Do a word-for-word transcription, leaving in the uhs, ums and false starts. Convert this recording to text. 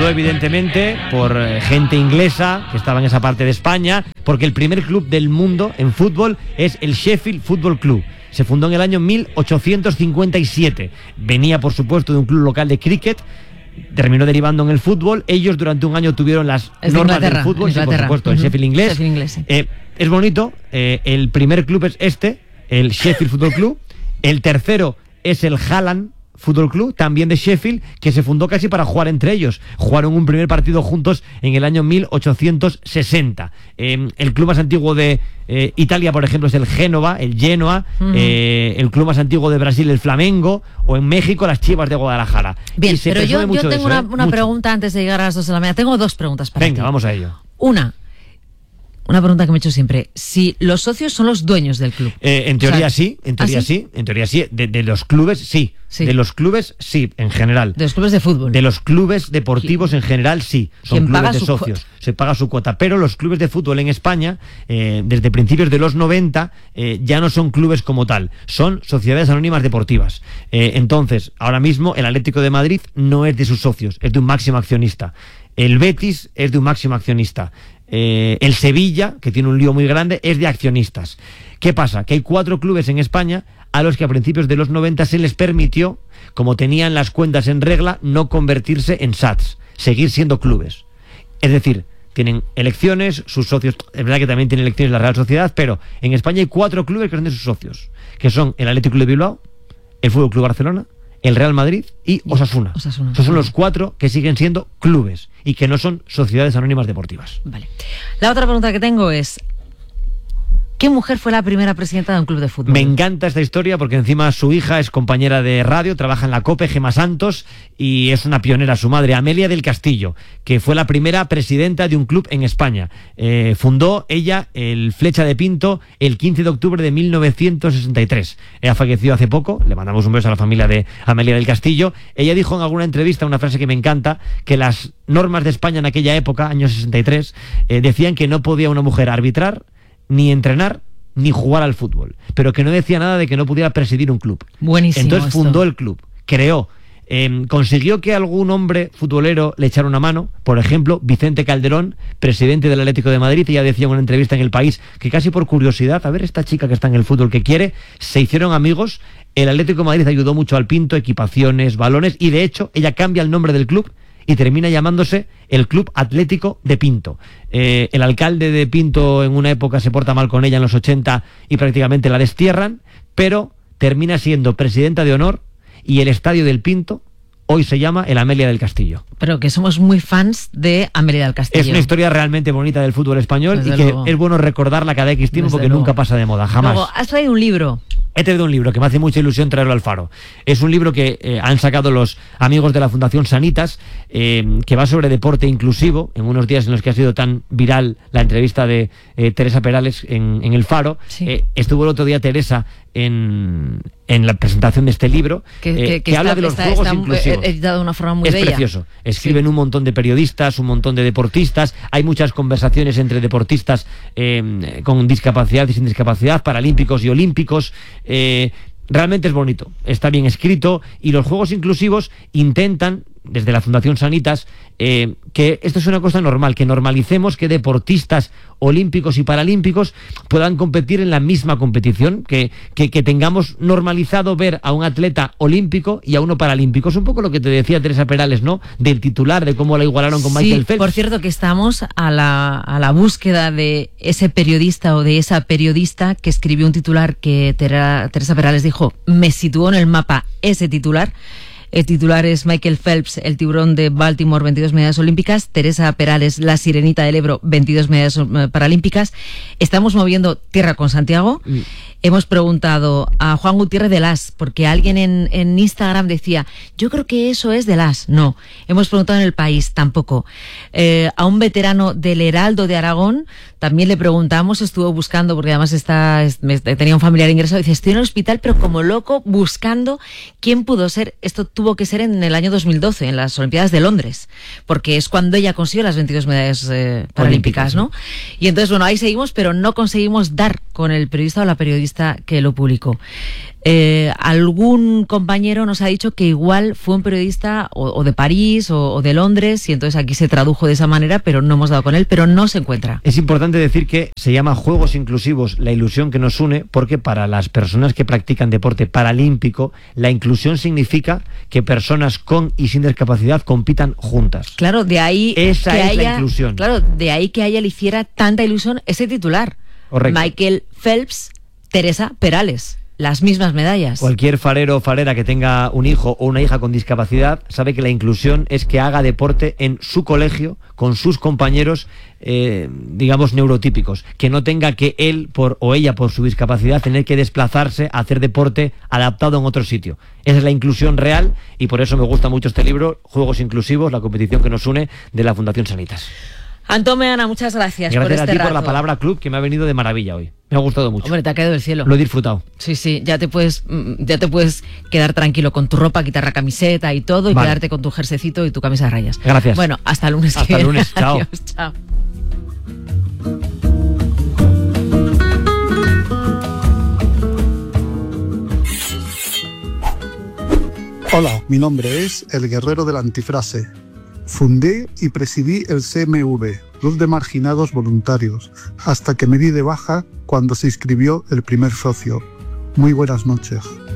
fundó evidentemente por eh, gente inglesa que estaba en esa parte de España, porque el primer club del mundo en fútbol es el Sheffield Football Club. Se fundó en el año mil ochocientos cincuenta y siete. Venía, por supuesto, de un club local de cricket. Terminó derivando en el fútbol. Ellos durante un año tuvieron las es normas de del fútbol, sí, por supuesto, uh-huh. el Sheffield inglés. Sheffield inglés sí. eh, es bonito. Eh, el primer club es este, el Sheffield Football Club. El tercero es el Hallam Football Club, también de Sheffield, que se fundó casi para jugar entre ellos. Jugaron un primer partido juntos en el año mil ochocientos sesenta. Eh, el club más antiguo de eh, Italia, por ejemplo, es el Génova, el Genoa. Uh-huh. eh, el club más antiguo de Brasil, el Flamengo. O en México, las Chivas de Guadalajara. Bien, pero yo, yo tengo eso, una, ¿eh? una pregunta antes de llegar a las dos de la mañana. Tengo dos preguntas para Venga, ti. vamos a ello. Una. Una pregunta que me he hecho siempre. Si los socios son los dueños del club. Eh, en teoría o sea, sí, en teoría ¿ah, sí? sí, en teoría sí. De, de los clubes sí. sí. De los clubes sí, en general. De los clubes de fútbol. De los clubes deportivos en general sí. Son clubes de socios. Cuota? Se paga su cuota. Pero los clubes de fútbol en España, eh, desde principios de los noventa, eh, ya no son clubes como tal. Son sociedades anónimas deportivas. Eh, entonces, ahora mismo el Atlético de Madrid no es de sus socios, es de un máximo accionista. El Betis es de un máximo accionista. Eh, el Sevilla, que tiene un lío muy grande, es de accionistas. ¿Qué pasa? Que hay cuatro clubes en España a los que a principios de los noventa se les permitió, como tenían las cuentas en regla, no convertirse en S A Ts, seguir siendo clubes. Es decir, tienen elecciones, sus socios, es verdad que también tienen elecciones la Real Sociedad, pero en España hay cuatro clubes que son de sus socios, que son el Atlético de Bilbao, el Fútbol Club Barcelona, el Real Madrid y Osasuna. Osasuna. Esos son los cuatro que siguen siendo clubes y que no son sociedades anónimas deportivas. Vale. La otra pregunta que tengo es: ¿qué mujer fue la primera presidenta de un club de fútbol? Me encanta esta historia porque encima su hija es compañera de radio, trabaja en la COPE, Gemma Santos, y es una pionera, su madre, Amelia del Castillo, que fue la primera presidenta de un club en España. Eh, fundó ella el Flecha de Pinto el quince de octubre de mil novecientos sesenta y tres. Ella falleció hace poco, le mandamos un beso a la familia de Amelia del Castillo. Ella dijo en alguna entrevista una frase que me encanta, que las normas de España en aquella época, año sesenta y tres, eh, decían que no podía una mujer arbitrar, ni entrenar, ni jugar al fútbol, pero que no decía nada de que no pudiera presidir un club. Buenísimo. Entonces esto. fundó el club, creó, eh, consiguió que algún hombre futbolero le echara una mano. Por ejemplo, Vicente Calderón, presidente del Atlético de Madrid. Ella decía en una entrevista en El País que casi por curiosidad, a ver esta chica que está en el fútbol que quiere, se hicieron amigos. El Atlético de Madrid ayudó mucho al Pinto, equipaciones, balones, y de hecho ella cambia el nombre del club y termina llamándose el Club Atlético de Pinto. Eh, el alcalde de Pinto en una época se porta mal con ella en los ochenta y prácticamente la destierran, pero termina siendo presidenta de honor, y el estadio del Pinto hoy se llama el Amelia del Castillo. Pero que somos muy fans de Amelia del Castillo. Es una historia realmente bonita del fútbol español. Desde y que luego. Es bueno recordarla cada X tiempo. Desde porque luego. Nunca pasa de moda, jamás. Luego, has traído un libro. He traído un libro que me hace mucha ilusión traerlo al Faro. Es un libro que eh, han sacado los amigos de la Fundación Sanitas, eh, que va sobre deporte inclusivo, en unos días en los que ha sido tan viral la entrevista de eh, Teresa Perales en, en el Faro. Sí. Eh, estuvo el otro día Teresa en, en la presentación de este libro, que, eh, que, que, que está, habla de los está, juegos está inclusivos. Editado de una forma muy es bella. Precioso. Escriben sí. un montón de periodistas, un montón de deportistas. Hay muchas conversaciones entre deportistas eh, con discapacidad y sin discapacidad, paralímpicos y olímpicos. Eh, realmente es bonito, está bien escrito, y los juegos inclusivos intentan, desde la Fundación Sanitas, eh, que esto es una cosa normal, que normalicemos que deportistas olímpicos y paralímpicos puedan competir en la misma competición, que, que, que tengamos normalizado ver a un atleta olímpico y a uno paralímpico. Es un poco lo que te decía Teresa Perales, ¿no? Del titular, de cómo la igualaron con sí, Michael Phelps. Por cierto, que estamos a la, a la búsqueda de ese periodista o de esa periodista que escribió un titular que Tera, Teresa Perales dijo, me situó en el mapa ese titular. El titular es Michael Phelps, el tiburón de Baltimore, veintidós medallas olímpicas. Teresa Perales, la sirenita del Ebro, veintidós medallas paralímpicas. Estamos moviendo tierra con Santiago. Mm. Hemos preguntado a Juan Gutiérrez de Las, porque alguien en, en Instagram decía, yo creo que eso es de Las. No. Hemos preguntado en El País, tampoco. Eh, a un veterano del Heraldo de Aragón también le preguntamos, estuvo buscando, porque además está, tenía un familiar ingresado, dice, estoy en el hospital, pero como loco, buscando quién pudo ser. Esto tuvo que ser en el año dos mil doce, en las Olimpiadas de Londres, porque es cuando ella consiguió las veintidós medallas eh, paralímpicas, ¿no? Y entonces, bueno, ahí seguimos, pero no conseguimos dar con el periodista o la periodista periodista que lo publicó. Eh, algún compañero nos ha dicho que igual fue un periodista o, o de París o, o de Londres, y entonces aquí se tradujo de esa manera, pero no hemos dado con él, pero no se encuentra. Es importante decir que se llama Juegos Inclusivos, la ilusión que nos une, porque para las personas que practican deporte paralímpico, la inclusión significa que personas con y sin discapacidad compitan juntas. Claro, de ahí esa que es haya, la inclusión. Claro, de ahí que a ella le hiciera tanta ilusión ese titular. Correcto. Michael Phelps, Teresa Perales. Las mismas medallas. Cualquier farero o farera que tenga un hijo o una hija con discapacidad sabe que la inclusión es que haga deporte en su colegio con sus compañeros, eh, digamos, neurotípicos. Que no tenga que él por o ella por su discapacidad tener que desplazarse a hacer deporte adaptado en otro sitio. Esa es la inclusión real y por eso me gusta mucho este libro, Juegos Inclusivos, la competición que nos une, de la Fundación Sanitas. Antón Meana, muchas gracias, gracias por este a ti rato. por la palabra club, que me ha venido de maravilla hoy. Me ha gustado mucho. Hombre, te ha caído del cielo. Lo he disfrutado. Sí, sí, ya te puedes, ya te puedes quedar tranquilo con tu ropa, quitar la camiseta y todo, y vale. quedarte con tu jersecito y tu camisa de rayas. Gracias. Bueno, hasta el lunes. Hasta el lunes, chao. Adiós, chao. Hola, mi nombre es El Guerrero de la Antifrase. Fundé y presidí el C M V, Club de Marginados Voluntarios, hasta que me di de baja cuando se inscribió el primer socio. Muy buenas noches.